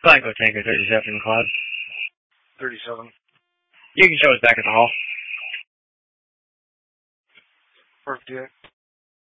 Psycho Tanker 37, Cloud. 37. You can show us back at the hall. Perfect.